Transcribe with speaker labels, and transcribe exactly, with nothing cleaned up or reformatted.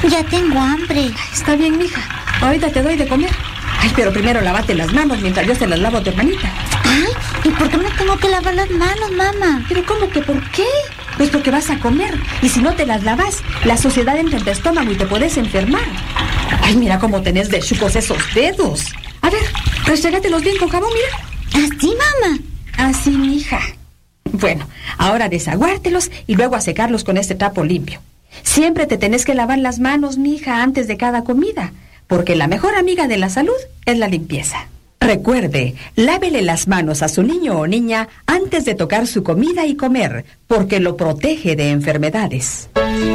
Speaker 1: Ya tengo hambre.
Speaker 2: Está bien, mija. Ahorita te doy de comer. Ay, pero primero lávate las manos mientras yo se las lavo a tu hermanita.
Speaker 1: Ay, ¿y por qué me tengo que lavar las manos, mamá?
Speaker 2: ¿Pero cómo que por qué? Pues porque vas a comer. Y si no te las lavas, la suciedad entra en tu estómago y te puedes enfermar. Ay, mira cómo tenés de chucos esos dedos. A ver, restregatelos bien con jabón, mira.
Speaker 1: ¿Así, mamá?
Speaker 2: Así, mija. Bueno, ahora a desaguártelos y luego a secarlos con este trapo limpio. Siempre te tenés que lavar las manos, mija, antes de cada comida, porque la mejor amiga de la salud es la limpieza. Recuerde, lávele las manos a su niño o niña antes de tocar su comida y comer, porque lo protege de enfermedades.